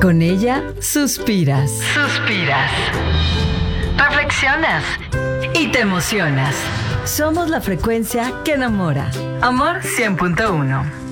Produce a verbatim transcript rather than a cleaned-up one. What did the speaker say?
Con ella suspiras. Suspiras. Reflexionas. Y te emocionas. Somos la frecuencia que enamora. Amor cien punto uno.